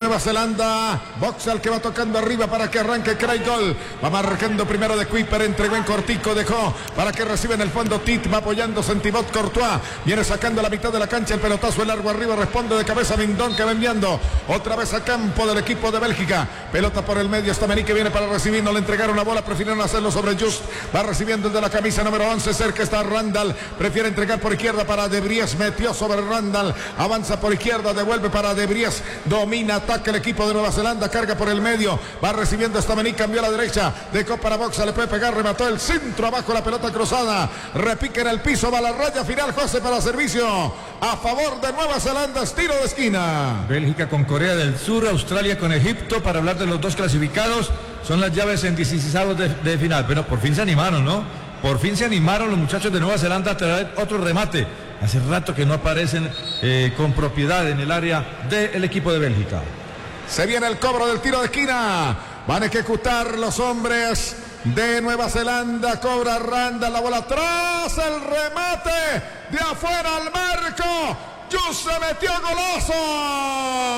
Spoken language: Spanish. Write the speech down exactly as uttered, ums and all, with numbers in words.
Nueva Zelanda. Boxall que va tocando arriba para que arranque Craig Gol. Va marcando primero de Kuiper, entregó en cortico, dejó para que reciba en el fondo Tit, va apoyando Sentibot Courtois. Viene sacando la mitad de la cancha, el pelotazo, el largo arriba, responde de cabeza Mindón que va enviando otra vez a campo del equipo de Bélgica. Pelota por el medio, Stamení que viene para recibir, no le entregaron la bola, prefirieron hacerlo sobre Just. Va recibiendo el de la camisa número once, cerca está Randall, prefiere entregar por izquierda para De Vries, metió sobre Randall, avanza por izquierda, devuelve para De Vries, domina, ataca el equipo de Nueva Zelanda, carga por el medio, va recibiendo Stamení, cambió a la derecha, dejó para Boxall, le puede pegar, remató el centro, abajo la pelota cruzada, repique en el piso, va a la raya final, José para servicio a favor de Nueva Zelanda, tiro de esquina. Bélgica con Corea del Sur, Australia con Egipto, para hablar de los dos clasificados, son las llaves en dieciseisavos de, de final, pero por fin se animaron, ¿no? Por fin se animaron los muchachos de Nueva Zelanda a traer otro remate. Hace rato que no aparecen eh, con propiedad en el área del equipo de Bélgica. Se viene el cobro del tiro de esquina. Van a ejecutar los hombres de Nueva Zelanda. Cobra Randall, la bola atrás, el remate de afuera al marco. Just se metió golazo.